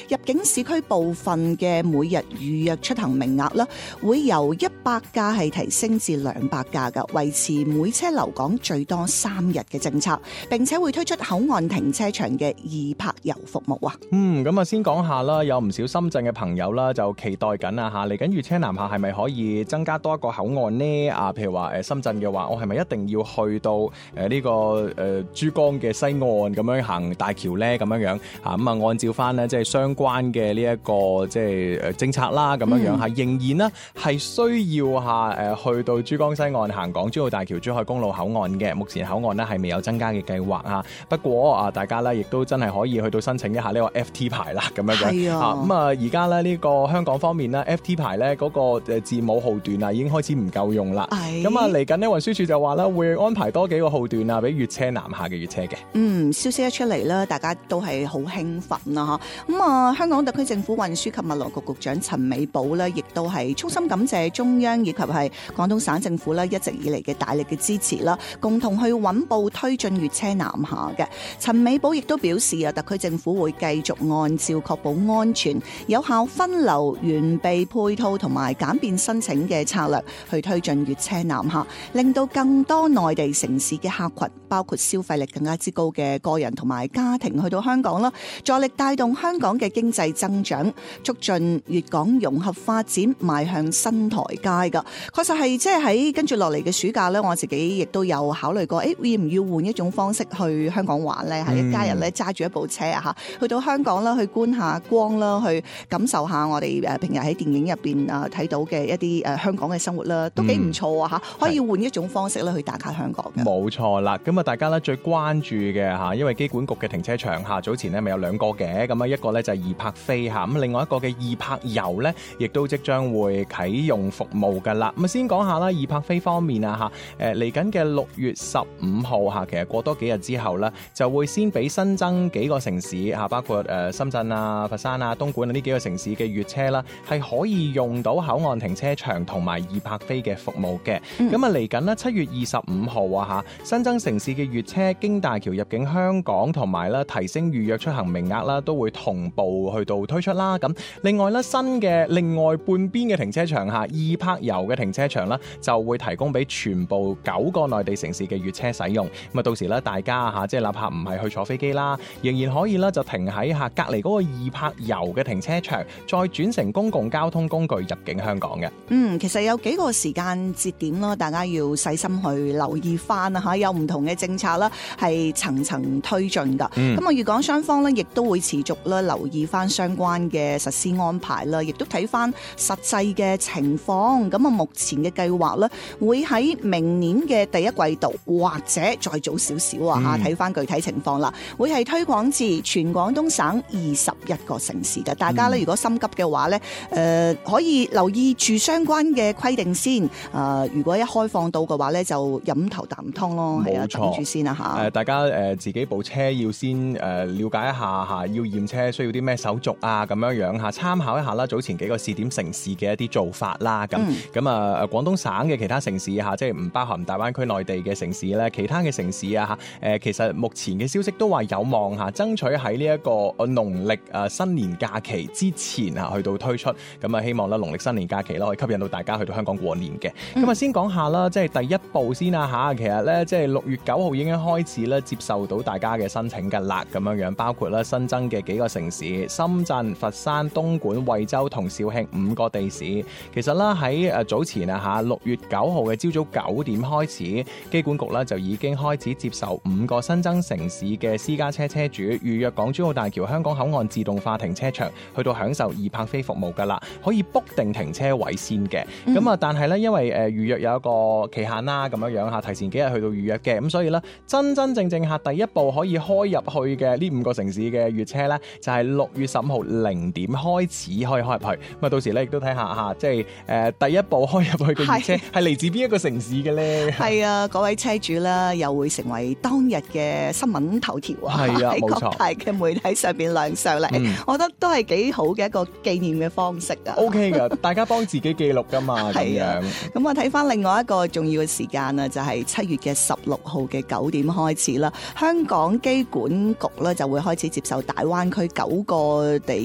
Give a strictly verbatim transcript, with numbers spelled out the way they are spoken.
入境市區部分嘅每日預約出行名額啦，會由一百架係提升至兩百架嘅，維持每車留港最多三日嘅政策，並且會推出口岸停車場嘅易泊遊服務啊。 嗯，咁啊先講下啦，有唔少深圳嘅朋友啦，就期待緊啊嚇，嚟緊粵車南下係咪可以增加多一個口岸呢？啊，譬如話誒深圳嘅話，我係咪一定要去到誒呢個誒珠江嘅西岸咁樣行大橋咧？咁樣樣嚇，咁啊按照翻咧即係相關嘅呢一個即係誒政策啦，咁樣樣嚇，仍然呢係需要嚇誒去到珠江西岸行港珠澳大橋珠海公路口岸嘅。目前口岸呢係未有增加嘅計劃嚇，不過啊大家咧亦都真係可以去到申請一下呢個 F T 牌啦，咁樣樣啊咁啊而家咧呢個香港方面咧 F T 牌咧嗰個誒字母號段啊已經開始唔夠用啦，咁啊嚟緊呢運輸署就話啦會安排多幾個號段啊俾粵車南下嘅粵車嘅。嗯， 消息一出嚟啦，大家都係好興奮啦嚇。咁啊香港特區政府運輸及物流局局長陳美寶咧，亦都係衷心感謝中央以及係廣東省政府咧一直以嚟嘅大力嘅支持啦，共同去穩步推進粵車南下嘅。陳美寶亦都表示啊，特區政府會繼續按照確保安全、有效分流、完備配套同埋簡便申請嘅策略去推進粵車南下，令到更多內地城市嘅客群，包括消費力更加之高嘅個人同埋家庭去到香港啦，助力帶動香港嘅經濟增長，促進粵港融合發展邁向新台階噶。確實係即係喺跟住落嚟嘅暑假咧，我自己亦都有考慮過，誒要唔要換一種方式去香港玩咧？係、嗯、一家人咧揸住一部車啊嚇，去到香港啦，去觀下光啦，去感受下我哋誒平日喺電影入邊啊睇到嘅一啲誒香港嘅生活啦，都幾唔錯啊嚇！可以換一種方式咧去打卡香港嘅。冇錯啦，咁啊大家咧最關注嘅嚇，因為機管局嘅停車場嚇早前咧咪有兩個嘅，咁啊一個咧就係易泊飛嚇，咁另外一個嘅易泊遊咧，亦都即將會啟用服務㗎啦。咁啊先講下啦，易泊飛方面啊嚇，誒嚟緊嘅六月十五號嚇，其實過多幾日之後咧，就會先俾新增幾個城市嚇，包括誒深圳啊、佛山啊、東莞啊呢幾個城市嘅粵車啦，係可以用到口岸停車場同埋易泊飛嘅服務嘅。咁啊嚟緊咧七月二十五號啊嚇，新增城市嘅粵車經大橋入境香港同埋咧提升預約出行名額啦，都會同步去到推出啦。咁另外咧新嘅另外半邊嘅停車場嚇，易泊遊嘅停車場啦，就會提供俾全部九個內地城市嘅粵車使用。咁啊到時咧大家嚇即係哪怕唔係去坐飛機啦，仍然可以咧就停喺嚇隔離嗰個易泊遊嘅停車場，再轉乘公共交通工具入境香港嘅。嗯，其實有幾個時間節點啦，大家要細心去留意翻啊嚇，有唔同嘅政策啦，係層層推進㗎。咁啊、嗯，粵港雙方咧亦都會持續咧留意翻相關嘅實施安排啦，亦都睇翻實際嘅情況。咁啊，目前嘅計劃咧會喺明年嘅第一季度或者再早少少啊嚇，睇翻具體情況啦，會係推廣至全廣東省二十一個城市嘅。大家咧如果心急嘅話咧，誒、呃、可以留意住相關嘅規定先。誒、呃，如果一開放到嘅話咧，就飲頭啖湯咯，係啊，等住先啊嚇。誒、呃，大家誒、呃、自己部車要先誒、呃、了解一下嚇，要驗車需要啲咩手續啊，咁樣樣嚇，參考一下啦。早前幾個試點城市嘅一啲做法啦，咁咁啊廣東省嘅其他城市嚇，即係唔包含大灣區內地嘅城市咧，其他嘅城市啊嚇，誒其實目前嘅消息都話有望嚇爭取喺呢一個農曆誒新年假期之前啊去到推出，咁啊希望咧農曆新年假期啦可以吸引到大家去到香港過年嘅。咁啊、嗯、先講下啦，即係第一步先啊嚇，其實咧即係六月九號已經開始咧接受到大家嘅申請㗎啦，咁樣樣包括咧新增嘅幾個城市：深圳、佛山、東莞、惠州同肇慶五個地市。其實啦喺誒早前啊嚇，六月九號嘅朝早九點開始，機管局咧就已經開始接受五個新增城市嘅私家車車主預約港珠澳大橋香港口岸自動化停車場，去到享受易泊飛服務㗎啦，可以 book 定停車位先嘅。咁啊、嗯，但係咧因為誒預約有一個期限啦，咁樣樣嚇，提前幾日去到預約嘅，咁所以咧真真正正嚇第一步可以開入去嘅呢五個城市嘅粵車咧，就係六月十五號零點開始可以開入去。咁啊，到時咧亦都睇下嚇，即係誒第一步開入去嘅粵車係嚟自邊一個城市嘅咧？係啊，嗰位車主啦，又會成為當日嘅新聞頭條啊！係啊，冇錯，喺各大嘅媒體上邊亮相嚟，嗯、我覺得都係幾好嘅一個紀念嘅方式啊！O K 噶，大家幫自己記錄噶嘛，咁樣。咁我睇翻另外一個重要嘅時間啊，就係七月嘅十六號嘅九點開始啦。香港機管局咧就會開始接受大灣區九個地